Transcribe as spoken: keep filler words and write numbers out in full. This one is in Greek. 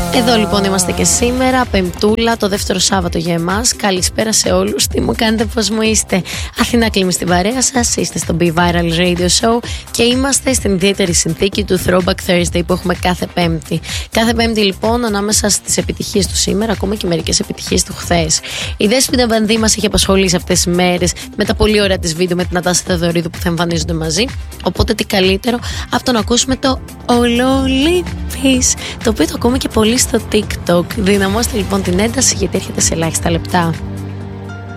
Εδώ λοιπόν είμαστε και σήμερα, Πεμπτούλα, το δεύτερο Σάββατο για εμάς. Καλησπέρα σε όλους. Τι μου κάνετε, πώς μου είστε? Αθηνά Κλίμη στην παρέα σας. Είστε στο Be Viral Radio Show και είμαστε στην ιδιαίτερη συνθήκη του Throwback Thursday που έχουμε κάθε Πέμπτη. Κάθε Πέμπτη λοιπόν, ανάμεσα στις επιτυχίες του σήμερα, ακόμα και μερικές επιτυχίες του χθες. Η Δέσποινα Βανδύ μας έχει απασχολήσει αυτές τις μέρες με τα πολύ ωραία της βίντεο με την Νατάσα Θεοδωρίδου που θα εμφανίζονται μαζί. Οπότε τι καλύτερο από το να ακούσουμε το Ολολίπης, το οποίο το ακούμε και πολύ στο TikTok. Δυναμώστε λοιπόν την ένταση γιατί έρχεται σε ελάχιστα λεπτά.